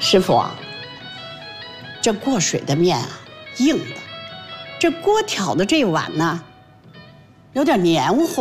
师傅啊，这过水的面啊，硬的；这锅挑的这碗呢，有点黏糊。